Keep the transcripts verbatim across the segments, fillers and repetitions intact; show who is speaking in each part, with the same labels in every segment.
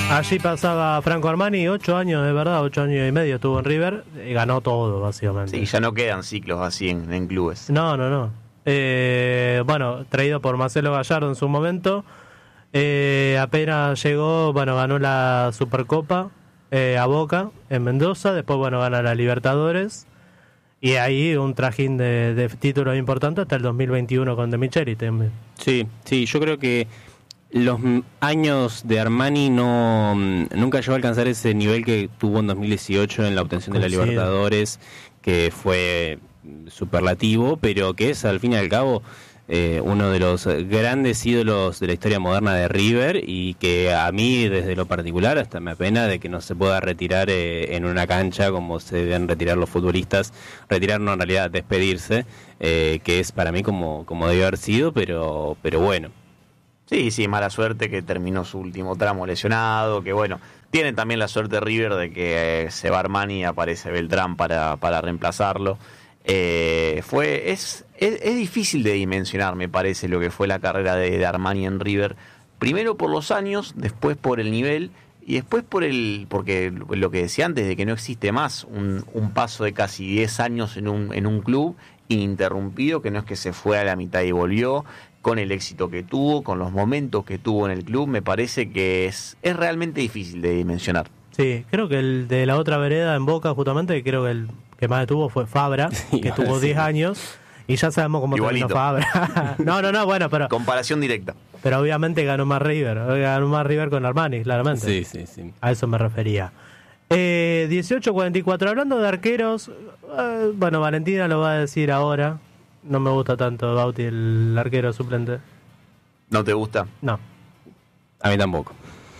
Speaker 1: Allí pasaba Franco Armani, ocho años, de verdad, ocho años y medio estuvo en River, y ganó todo, básicamente.
Speaker 2: Sí, ya no quedan ciclos así en, en clubes.
Speaker 1: No, no, no. Eh, bueno, traído por Marcelo Gallardo en su momento. Eh, apenas llegó, bueno, ganó la Supercopa eh, a Boca en Mendoza. Después, bueno, gana la Libertadores. Y ahí un trajín de, de títulos importantes hasta el dos mil veintiuno con De Micheli también.
Speaker 3: Sí, sí, yo creo que los años de Armani no nunca llegó a alcanzar ese nivel que tuvo en dos mil dieciocho en la obtención de la Libertadores, que fue superlativo, pero que es al fin y al cabo eh, uno de los grandes ídolos de la historia moderna de River, y que a mí desde lo particular hasta me apena de que no se pueda retirar eh, en una cancha como se deben retirar los futbolistas, retirar no, en realidad despedirse, eh, que es para mí como, como debe haber sido, pero, pero bueno.
Speaker 2: Sí, sí, mala suerte que terminó su último tramo lesionado, que bueno, tienen también la suerte River de que eh, se va Armani y aparece Beltrán para, para reemplazarlo. Eh, fue es, es es difícil de dimensionar, me parece, lo que fue la carrera de, de Armani en River. Primero por los años, después por el nivel y después por el porque lo que decía antes de que no existe más un, un paso de casi diez años en un en un club ininterrumpido, que no es que se fue a la mitad y volvió, con el éxito que tuvo, con los momentos que tuvo en el club. Me parece que es es realmente difícil de dimensionar.
Speaker 1: Sí, creo que el de la otra vereda en Boca, justamente, creo que el que más tuvo fue Fabra, que tuvo diez años, y ya sabemos cómo
Speaker 2: Igualito.
Speaker 1: terminó Fabra. no, no, no, bueno, pero
Speaker 2: Comparación directa.
Speaker 1: pero obviamente ganó más River, ganó más River con Armani, claramente.
Speaker 3: Sí, sí, sí.
Speaker 1: A eso me refería. Eh, dieciocho cuarenta y cuatro, hablando de arqueros, eh, bueno, Valentina lo va a decir ahora. No me gusta tanto Bauti, el arquero suplente.
Speaker 2: ¿No te gusta?
Speaker 1: No.
Speaker 3: A mí tampoco.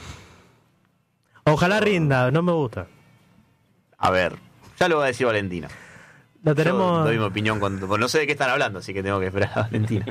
Speaker 1: Ojalá rinda, no me gusta.
Speaker 2: A ver, ya lo va a decir Valentina.
Speaker 1: Lo tenemos.
Speaker 2: Yo doy mi opinión cuando, no sé de qué están hablando, así que tengo que esperar a Valentina.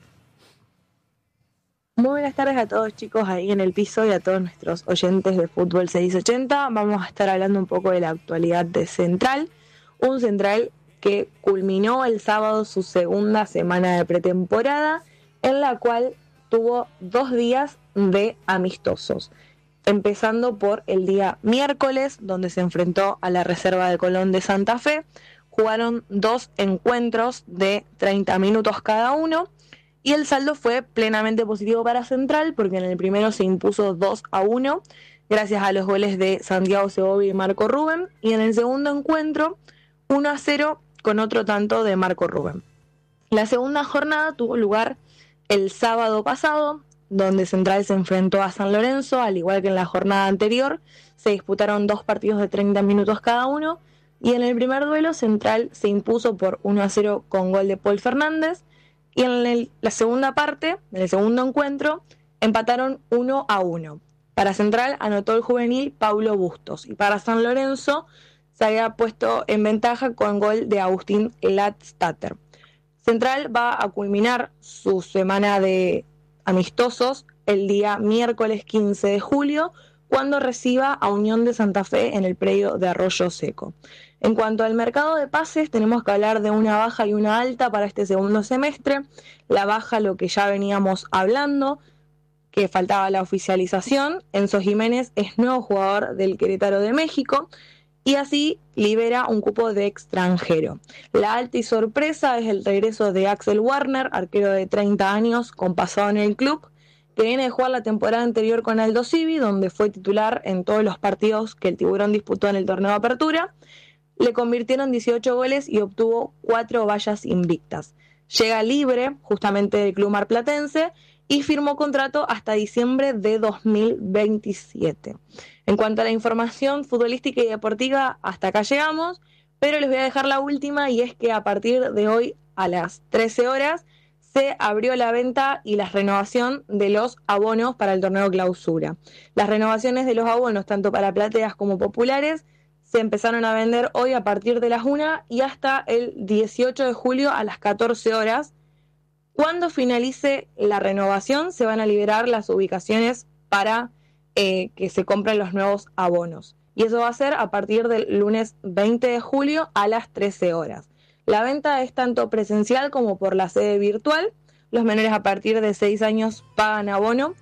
Speaker 4: Muy buenas tardes a todos, chicos, ahí en el piso, y a todos nuestros oyentes de Fútbol seiscientos ochenta. Vamos a estar hablando un poco de la actualidad de Central. Un Central que culminó el sábado su segunda semana de pretemporada, en la cual tuvo dos días de amistosos. Empezando por el día miércoles, donde se enfrentó a la Reserva de Colón de Santa Fe. Jugaron dos encuentros de treinta minutos cada uno, y el saldo fue plenamente positivo para Central, porque en el primero se impuso dos a uno, gracias a los goles de Santiago Segovia y Marco Rubén, y en el segundo encuentro uno a cero con otro tanto de Marco Rubén. La segunda jornada tuvo lugar el sábado pasado, donde Central se enfrentó a San Lorenzo, al igual que en la jornada anterior. Se disputaron dos partidos de treinta minutos cada uno, y en el primer duelo Central se impuso por uno a cero con gol de Paul Fernández, y en el, la segunda parte, en el segundo encuentro, empataron uno a uno. Para Central anotó el juvenil Paulo Bustos, y para San Lorenzo se había puesto en ventaja con gol de Agustín Latstatter. Central va a culminar su semana de amistosos el día miércoles quince de julio, cuando reciba a Unión de Santa Fe en el predio de Arroyo Seco. En cuanto al mercado de pases, tenemos que hablar de una baja y una alta para este segundo semestre. La baja, lo que ya veníamos hablando, que faltaba la oficialización. Enzo Jiménez es nuevo jugador del Querétaro de México, y así libera un cupo de extranjero. La alta y sorpresa es el regreso de Axel Warner, arquero de treinta años con pasado en el club, que viene de jugar la temporada anterior con Aldo Civi, donde fue titular en todos los partidos que el Tiburón disputó en el torneo de apertura. Le convirtieron dieciocho goles y obtuvo cuatro vallas invictas. Llega libre justamente del club marplatense y firmó contrato hasta diciembre de dos mil veintisiete. En cuanto a la información futbolística y deportiva, hasta acá llegamos, pero les voy a dejar la última, y es que a partir de hoy a las trece horas se abrió la venta y la renovación de los abonos para el torneo clausura. Las renovaciones de los abonos, tanto para plateas como populares, se empezaron a vender hoy a partir de las una y hasta el dieciocho de julio a las catorce horas. Cuando finalice la renovación, se van a liberar las ubicaciones para eh, que se compren los nuevos abonos. Y eso va a ser a partir del lunes veinte de julio a las trece horas. La venta es tanto presencial como por la sede virtual. Los menores a partir de seis años pagan abono.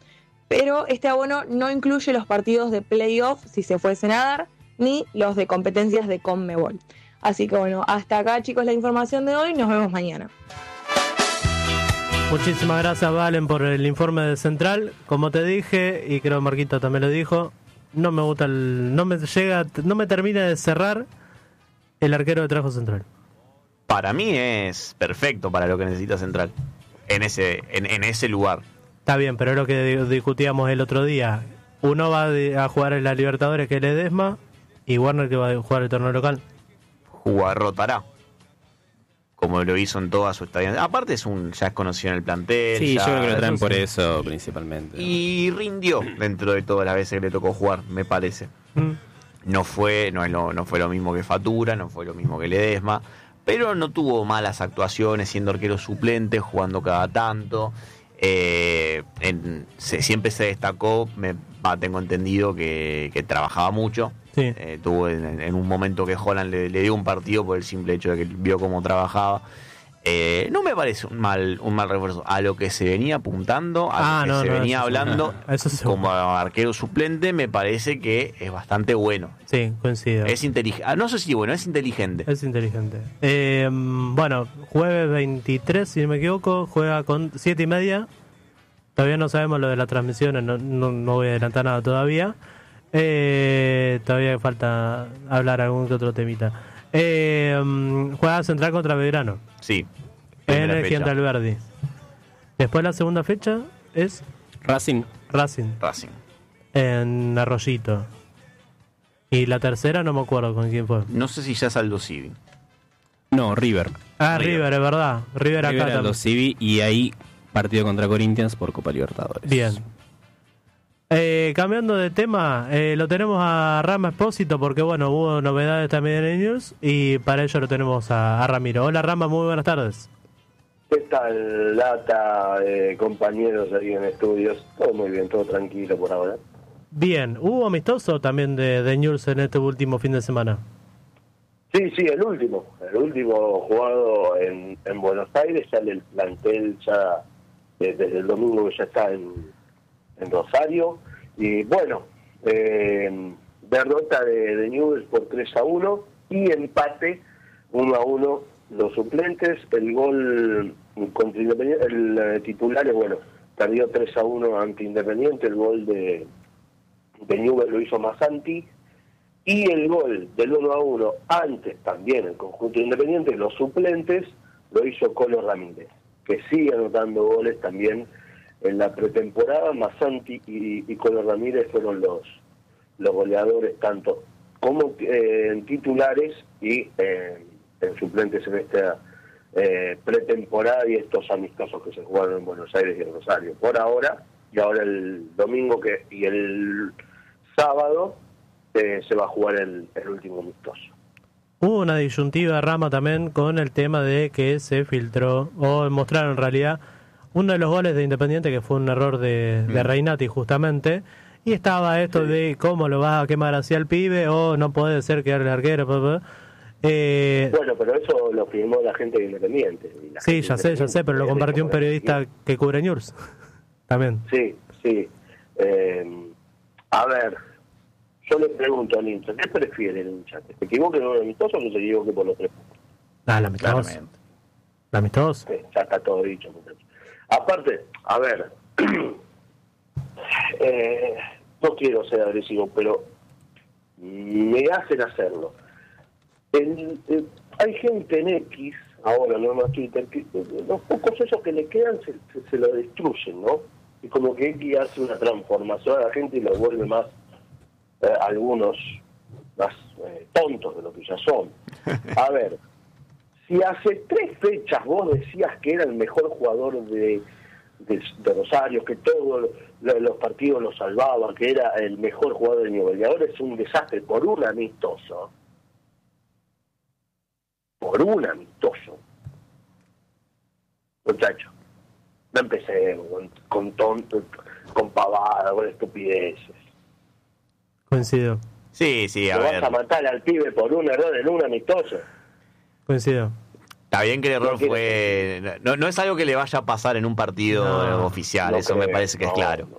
Speaker 4: pero este abono no incluye los partidos de playoff si se fuesen a dar, ni los de competencias de Conmebol. Así que bueno, hasta acá chicos la información de hoy, nos vemos mañana.
Speaker 1: Muchísimas gracias Valen por el informe de Central. Como te dije, y creo Marquito también lo dijo, no me gusta el, no me llega, no me termina de cerrar el arquero de trajo Central.
Speaker 2: Para mí es perfecto para lo que necesita Central en ese en, en ese lugar.
Speaker 1: Está bien, pero es lo que discutíamos el otro día. Uno va a jugar en la Libertadores, que es Ledesma, y Warner, que va a jugar el torneo local.
Speaker 2: Jugar rotará, como lo hizo en toda su estadía. Aparte es un ya es conocido en el plantel.
Speaker 3: Sí,
Speaker 2: ya,
Speaker 3: yo creo que lo traen
Speaker 2: eso
Speaker 3: por
Speaker 2: sí.
Speaker 3: eso principalmente.
Speaker 2: Y rindió dentro de todas las veces que le tocó jugar, me parece.
Speaker 1: Mm.
Speaker 2: No fue, no es lo, no fue lo mismo que Fatura, no fue lo mismo que Ledesma, pero no tuvo malas actuaciones siendo arquero suplente, jugando cada tanto. Eh, en, se, siempre se destacó, me, va, tengo entendido que, que trabajaba mucho.
Speaker 1: Sí.
Speaker 2: Eh, tuvo en, en un momento que Holland le, le dio un partido por el simple hecho de que vio cómo trabajaba. Eh, no me parece un mal un mal refuerzo a lo que se venía apuntando, a
Speaker 1: Ah,
Speaker 2: lo que
Speaker 1: no,
Speaker 2: se
Speaker 1: no,
Speaker 2: venía
Speaker 1: eso sí.
Speaker 2: hablando.
Speaker 1: Eso sí.
Speaker 2: Como arquero suplente me parece que es bastante bueno.
Speaker 1: Sí, coincido.
Speaker 2: Es inteligente. No sé si bueno, es inteligente.
Speaker 1: Es inteligente. Eh, bueno, jueves veintitrés, si no me equivoco, juega con siete y media. Todavía no sabemos lo de las transmisiones, no, no, no voy a adelantar nada todavía. Eh, todavía falta hablar algún que otro temita. Eh, juega Central contra Belgrano
Speaker 2: Sí.
Speaker 1: en
Speaker 2: Primera
Speaker 1: el
Speaker 2: fecha.
Speaker 1: Gianni Alberdi. Después la segunda fecha es
Speaker 3: Racing.
Speaker 1: Racing
Speaker 2: Racing.
Speaker 1: en Arroyito. Y la tercera no me acuerdo con quién fue.
Speaker 2: No sé si ya es Aldo Civi.
Speaker 3: No, River.
Speaker 1: Ah,
Speaker 2: River.
Speaker 1: River, es verdad. River acá
Speaker 3: River
Speaker 1: también.
Speaker 3: Aldo Civi y ahí partido contra Corinthians por Copa Libertadores.
Speaker 1: Bien. Eh, cambiando de tema, eh, lo tenemos a Rama Espósito porque bueno, hubo novedades también en News y para ello lo tenemos a, a Ramiro. Hola Rama, muy buenas tardes.
Speaker 5: ¿Qué tal, Lata, eh, compañeros ahí en estudios? Todo muy bien, todo tranquilo por ahora.
Speaker 1: Bien, ¿hubo amistoso también de, de News en este último fin de semana?
Speaker 5: Sí, sí, el último, el último jugado en, en Buenos Aires, ya el plantel ya eh, desde el domingo ya está en, en Rosario, y bueno, eh, derrota de, de Newell's por tres a uno y empate uno a uno los suplentes, el gol contra Independiente, el eh, titular es bueno, perdió tres a uno ante Independiente, el gol de, de Newell's lo hizo Masanti, y el gol del uno a uno antes también el conjunto Independiente, los suplentes, lo hizo Colo Ramírez, que sigue anotando goles también en la pretemporada. Masanti y, y Colo Ramírez fueron los, los goleadores tanto como eh, en titulares y eh, en suplentes en esta eh, pretemporada y estos amistosos que se jugaron en Buenos Aires y en Rosario. Por ahora, y ahora el domingo que y el sábado eh, se va a jugar el, el último amistoso.
Speaker 1: Hubo una disyuntiva, Rama, también con el tema de que se filtró, o mostraron en realidad, uno de los goles de Independiente que fue un error de, de Reinati justamente, y estaba esto de cómo lo vas a quemar hacia el pibe, o no puede ser que el arquero... Bla, bla. Eh,
Speaker 5: Bueno, pero eso lo firmó la gente de Independiente. Y la
Speaker 1: sí,
Speaker 5: gente
Speaker 1: ya sé, ya sé, pero lo
Speaker 5: Independiente
Speaker 1: compartió un
Speaker 5: dijo que-
Speaker 1: periodista que cubre News también.
Speaker 5: Sí, sí. Eh, a ver, yo le pregunto al hincha, ¿qué prefiere el hincha? ¿Que se equivoque en un amistoso o que se equivoque por los tres puntos?
Speaker 1: Ah, la amistoso.
Speaker 2: Claramente.
Speaker 1: La amistoso.
Speaker 5: Sí, ya está todo dicho, muchachos. Aparte, a ver, eh, no quiero ser agresivo, pero me hacen hacerlo. El, el- hay gente en X, ahora no más Twitter, que eh, los pocos esos que le quedan se, se, se lo destruyen, ¿no? Y como que X hace una transformación a la gente y los vuelve más, eh, algunos más eh, tontos de lo que ya son. A ver, si hace tres fechas vos decías que era el mejor jugador de, de, de Rosario, que todos lo, los partidos lo salvaba, que era el mejor jugador de nivel, y ahora es un desastre por un amistoso, por un amistoso, muchacho, no empecé con, con tonto, con pavada, con estupideces.
Speaker 1: Coincido,
Speaker 2: Sí, sí, a
Speaker 5: ¿Lo
Speaker 2: ver.
Speaker 5: vas a matar al pibe por un error en un amistoso?
Speaker 1: coincido.
Speaker 2: Está bien que el error
Speaker 5: No quiero
Speaker 2: fue... No, no es algo que le vaya a pasar en un partido
Speaker 1: No,
Speaker 2: oficial,
Speaker 5: No
Speaker 2: eso me
Speaker 5: creo,
Speaker 2: parece que
Speaker 5: no,
Speaker 2: es claro.
Speaker 5: no.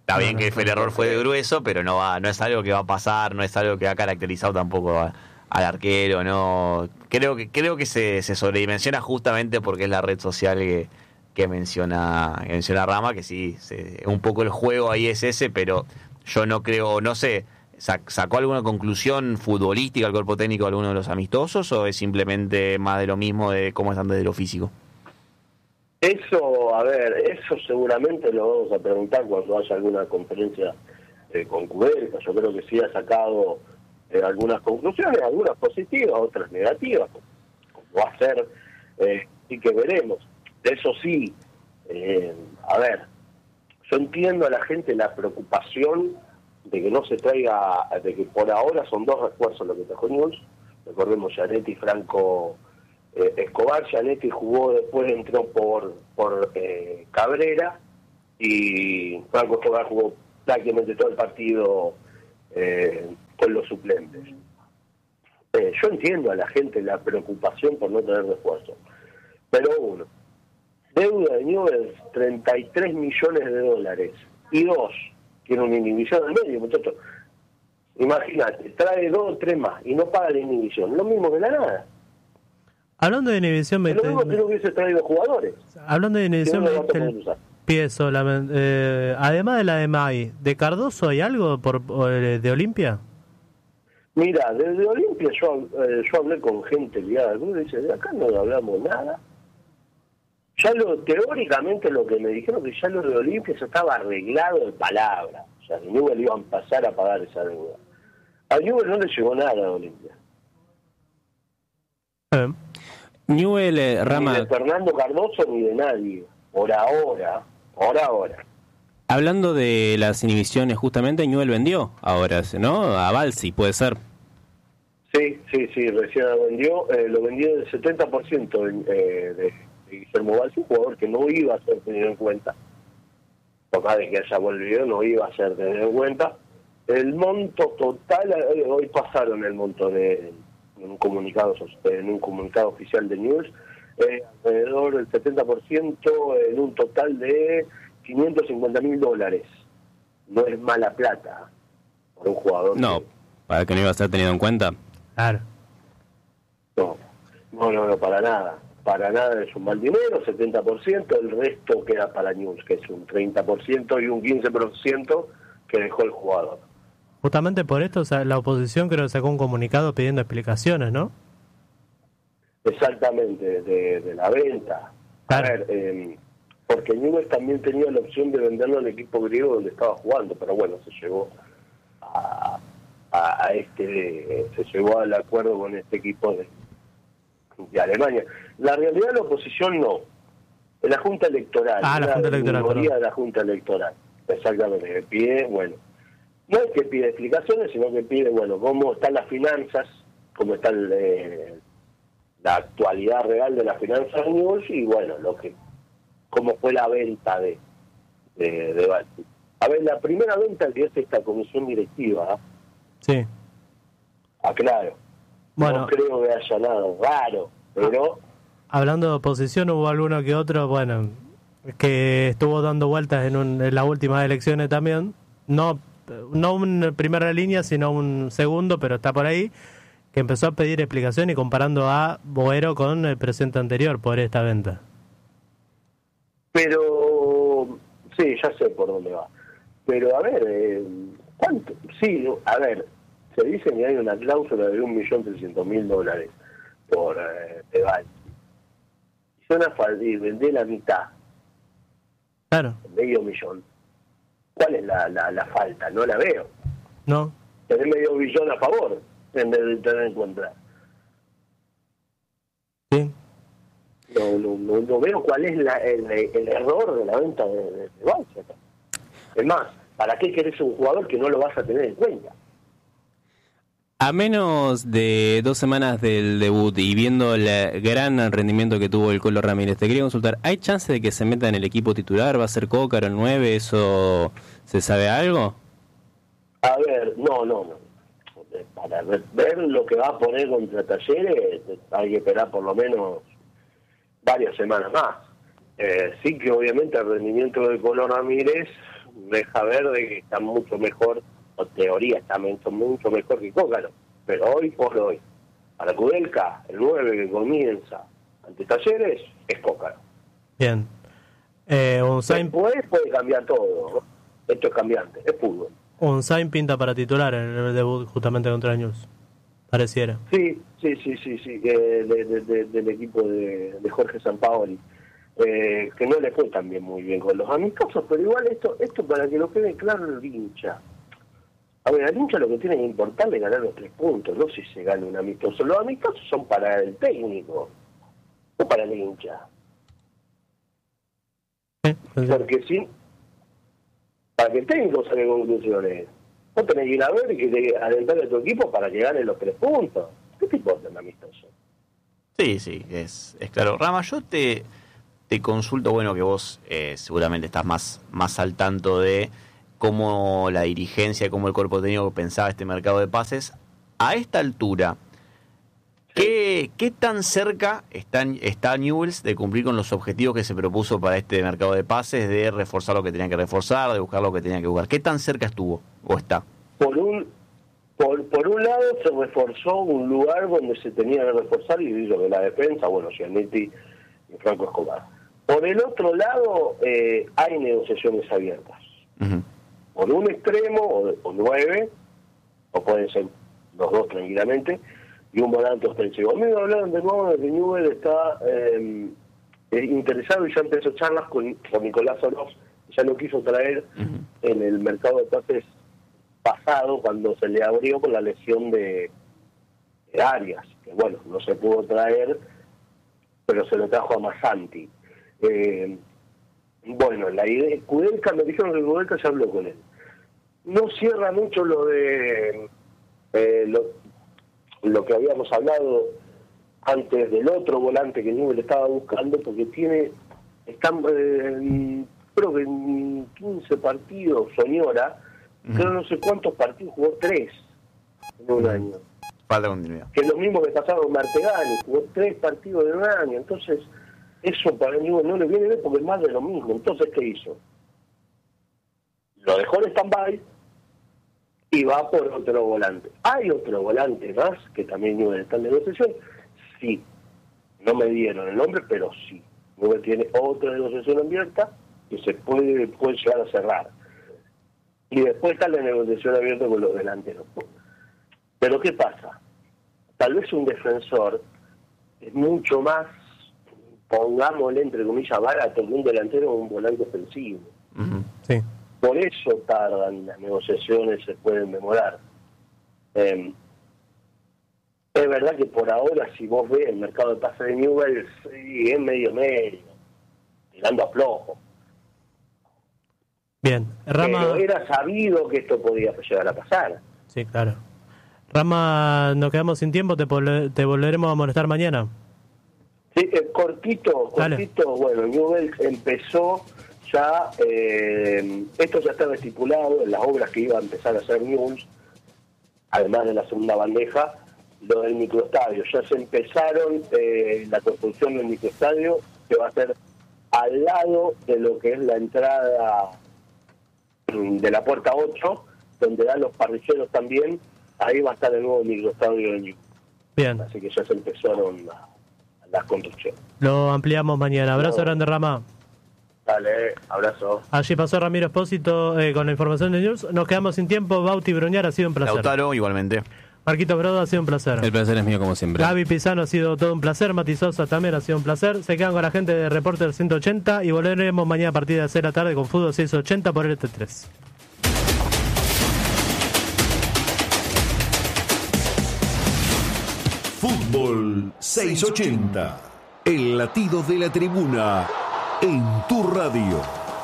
Speaker 2: Está bien que el error fue de grueso, pero no va, no es algo que va a pasar, no es algo que ha caracterizado tampoco a, al arquero, no. Creo que creo que se, se sobredimensiona justamente porque es la red social que, que menciona que menciona Rama, que sí, se, un poco el juego ahí es ese, pero yo no creo, no sé, ¿sacó alguna conclusión futbolística el cuerpo técnico de alguno de los amistosos o es simplemente más de lo mismo de cómo están desde lo físico?
Speaker 5: Eso, a ver, eso seguramente lo vamos a preguntar cuando haya alguna conferencia eh, con Cubelca. Yo creo que sí ha sacado eh, algunas conclusiones, algunas positivas, otras negativas, como va a ser, eh, sí que veremos. Eso sí, eh, a ver, yo entiendo a la gente la preocupación de que no se traiga, de que por ahora son dos refuerzos lo que trajo Newell's. Recordemos, Gianetti y Franco eh, Escobar. Gianetti jugó, después entró por por eh, Cabrera, y Franco Escobar jugó prácticamente todo el partido eh, con los suplentes. Eh, yo entiendo a la gente la preocupación por no tener refuerzo, pero uno, deuda de Newell's treinta y tres millones de dólares, y dos, tiene una inhibición al medio, muchachos. Imagínate, trae dos o tres más y no paga la inhibición, lo mismo que la nada.
Speaker 1: Hablando de inhibición, me
Speaker 5: lo mismo que no hubiese traído jugadores.
Speaker 1: Hablando de inhibición,
Speaker 5: no
Speaker 1: me diste el pie solamente. Eh, además de la de May, ¿de Cardoso hay algo por, por de Olimpia?
Speaker 5: Mira, desde Olimpia yo, eh, yo hablé con gente ligada al club y dice, de acá no hablamos nada. Ya lo teóricamente lo que me dijeron que ya lo de Olimpia ya estaba arreglado de palabra. O sea, que Newell's iban a pasar a pagar esa deuda. A Newell's no le llegó nada a Olimpia.
Speaker 3: Eh. Newell's, eh, Rama...
Speaker 5: Ni de Fernando Cardoso ni de nadie. Por ahora, por ahora.
Speaker 3: Hablando de las inhibiciones, justamente Newell's vendió ahora, ¿no? A Balsi, puede ser.
Speaker 5: Sí, sí, sí, recién lo vendió. Eh, lo vendió del setenta por ciento eh, de, de Guillermo Balsi, un jugador que no iba a ser tenido en cuenta. Por más de que haya volvido, no iba a ser tenido en cuenta. El monto total, eh, hoy pasaron el monto de... en un comunicado en un comunicado oficial de Newell's, eh, alrededor del setenta por ciento en un total de quinientos cincuenta mil dólares. No es mala plata por un jugador.
Speaker 3: No,
Speaker 5: que...
Speaker 3: para que no iba a ser tenido en cuenta.
Speaker 1: Claro.
Speaker 5: No, no, no, no, para nada. Para nada es un mal dinero, setenta por ciento, el resto queda para Newell's, que es un treinta por ciento y un quince por ciento que dejó el jugador.
Speaker 1: Justamente por esto, o sea, la oposición creo que sacó un comunicado pidiendo explicaciones, ¿no?
Speaker 5: Exactamente, de, de la venta.
Speaker 1: Claro.
Speaker 5: A ver, eh, porque Newell's también tenía la opción de venderlo al equipo griego donde estaba jugando, pero bueno, se llegó a, a, a este, se llegó al acuerdo con este equipo de, de Alemania. La realidad la oposición no, es la Junta Electoral,
Speaker 1: ah, la Junta Electoral,
Speaker 5: la mayoría de la Junta Electoral, exactamente, que pide, bueno, no es que pide explicaciones, sino que pide, bueno, cómo están las finanzas, cómo está el, eh, la actualidad real de las finanzas de Newell's y, bueno, lo que cómo fue la venta de de, de Balti. A ver, la primera venta que es esta comisión directiva, ¿eh?
Speaker 1: Sí.
Speaker 5: Aclaro.
Speaker 1: Bueno,
Speaker 5: no creo que haya nada raro, pero...
Speaker 1: Hablando de oposición, hubo alguno que otro, bueno, que estuvo dando vueltas en, un, en las últimas elecciones también, no... no un primera línea, sino un segundo, pero está por ahí, que empezó a pedir explicación y comparando a Boero con el presidente anterior por esta venta.
Speaker 5: Pero, sí, ya sé por dónde va. Pero, a ver, eh, ¿cuánto? Sí, a ver, se dice que hay una cláusula de un millón trescientos mil dólares por eh, de Balti. Y son a vendí la mitad.
Speaker 1: Claro.
Speaker 5: Medio millón. ¿Cuál es la, la, la falta? No la veo.
Speaker 1: No.
Speaker 5: Tener medio billón a favor en vez de tener en cuenta.
Speaker 1: Sí.
Speaker 5: No, no, no, no veo cuál es la, el, el error de la venta de, de, de Balsi. Es más, ¿para qué querés un jugador que no lo vas a tener en cuenta?
Speaker 3: A menos de dos semanas del debut y viendo el gran rendimiento que tuvo el Colo Ramírez, te quería consultar, ¿hay chance de que se meta en el equipo titular? ¿Va a ser Cócaro el nueve? ¿Eso se sabe algo?
Speaker 5: A ver, no, no, no. Para ver, ver lo que va a poner contra Talleres hay que esperar por lo menos varias semanas más. Eh, sí que obviamente el rendimiento de Colo Ramírez deja ver de que está mucho mejor, o teoría está mucho, mucho mejor que Cócaro. Pero hoy por hoy, para Kudelka, el nueve que comienza ante Talleres es Cócaro.
Speaker 1: Bien. Eh, un Sainz...
Speaker 5: Después puede cambiar todo, ¿no? Esto es cambiante, es fútbol.
Speaker 1: Un Sainz pinta para titular en el debut justamente contra News. Pareciera.
Speaker 5: Sí, sí, sí, sí, sí, eh, de, de, de, del equipo de, de Jorge Sampaoli, eh, que no le fue también muy bien con los amistosos, pero igual esto, esto para que lo quede claro el hincha. A ver, al hincha lo que tiene que importarle es ganar los tres puntos, no si se gana un amistoso. Los amistosos son para el técnico, no para el hincha.
Speaker 1: ¿Eh?
Speaker 5: Porque si, para que el técnico saque conclusiones, vos tenés que ir a ver y que te alentar a tu equipo para que gane los tres puntos. ¿Qué te importa un amistoso?
Speaker 2: Sí, sí, es, es claro. Rama, yo te, te consulto, bueno, que vos eh, seguramente estás más, más al tanto de cómo la dirigencia, cómo el cuerpo técnico pensaba este mercado de pases. A esta altura, ¿qué, qué tan cerca está, está Newell's de cumplir con los objetivos que se propuso para este mercado de pases, de reforzar lo que tenía que reforzar, de buscar lo que tenía que buscar? ¿Qué tan cerca estuvo o está?
Speaker 5: Por un por, por un lado se reforzó un lugar donde se tenía que reforzar, y digo que la defensa, bueno, Giannetti y Franco Escobar. Por el otro lado, eh, hay negociaciones abiertas.
Speaker 2: Uh-huh. Por
Speaker 5: un extremo, o, o nueve, o pueden ser los dos tranquilamente, y un volante ofensivo. A mí me hablaron de nuevo de que Newell está eh, interesado, y ya empezó charlas con, con Nicolás Oroz, ya lo quiso traer uh-huh. en el mercado de pases pasado, cuando se le abrió con la lesión de, de Arias, que bueno, no se pudo traer, pero se lo trajo a Massanti. Eh, bueno, la idea, Kudelka, me dijeron que Kudelka ya habló con él. No cierra mucho lo de eh, lo, lo que habíamos hablado antes del otro volante que Newell estaba buscando, porque tiene, están, eh, creo que en quince partidos, Soñora, uh-huh. creo no sé cuántos partidos, jugó tres en un uh-huh. año.
Speaker 2: Falta continuidad.
Speaker 5: Que es lo mismo que pasaba con Martegani, jugó tres partidos en un año, entonces eso para Newell no le viene bien porque es más de lo mismo. Entonces, ¿qué hizo? Lo dejó en stand-by y va por otro volante. ¿Hay otro volante más que también Newell está en negociación? Sí. No me dieron el nombre, pero sí. Newell tiene otra negociación abierta que se puede, puede llegar a cerrar. Y después está la negociación abierta con los delanteros. Pero ¿qué pasa? Tal vez un defensor es mucho más, pongámosle entre comillas, barato que un delantero o un volante ofensivo.
Speaker 1: Uh-huh. Sí.
Speaker 5: Por eso tardan las negociaciones, se pueden demorar. Eh, es verdad que por ahora, si vos ves el mercado de pases de Newell, sí, es medio medio, tirando a flojo.
Speaker 1: Bien, Rama...
Speaker 5: Pero era sabido que esto podía llegar a pasar.
Speaker 1: Sí, claro. Rama, nos quedamos sin tiempo, te, pol- te volveremos a molestar mañana.
Speaker 5: Sí, eh, cortito, cortito, Dale. Bueno, Newell empezó ya, eh, esto ya estaba estipulado en las obras que iba a empezar a hacer Newell, además de la segunda bandeja, lo del microestadio. Ya se empezaron eh, la construcción del microestadio, que va a ser al lado de lo que es la entrada de la puerta ocho, donde dan los parrilleros también, ahí va a estar el nuevo microestadio de Newell.
Speaker 1: Bien.
Speaker 5: Así que ya se empezaron a, a las construcciones.
Speaker 1: Lo ampliamos mañana. Abrazo no. grande, Rama.
Speaker 5: Dale, abrazo.
Speaker 1: Allí pasó Ramiro Espósito eh, con la información de News. Nos quedamos sin tiempo. Bauti Broñar, ha sido un placer.
Speaker 2: Lautaro, igualmente.
Speaker 1: Marquito Brodo, ha sido un placer.
Speaker 3: El placer es mío, como siempre.
Speaker 1: Gaby Pisano, ha sido todo un placer. Mati Sosa también ha sido un placer. Se quedan con la gente de Reporter ciento ochenta y volveremos mañana a partir de las seis de la tarde con Fútbol seiscientos ochenta por L T tres.
Speaker 6: Fútbol seiscientos ochenta, el latido de la tribuna en tu radio.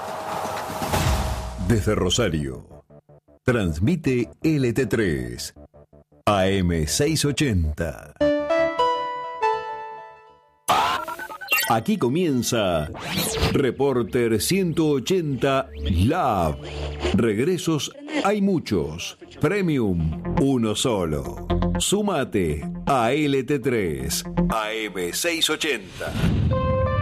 Speaker 6: Desde Rosario, transmite L T tres, A M seiscientos ochenta. Aquí comienza Reporter ciento ochenta Lab. Regresos hay muchos. Premium, uno solo. Súmate a L T tres, A M seiscientos ochenta.